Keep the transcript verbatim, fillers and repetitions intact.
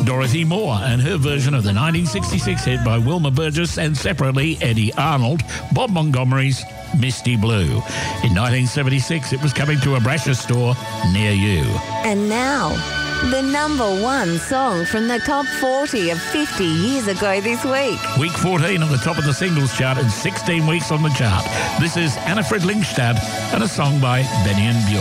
Dorothy Moore and her version of the nineteen sixty-six hit by Wilma Burgess and separately Eddie Arnold, Bob Montgomery's Misty Blue. In nineteen seventy-six, it was coming to a Brasher store near you. And now, the number one song from the top forty of fifty years ago this week. Week fourteen on the top of the singles chart and sixteen weeks on the chart. This is Anna Frid Lyngstad and a song by Benny and Bjorn.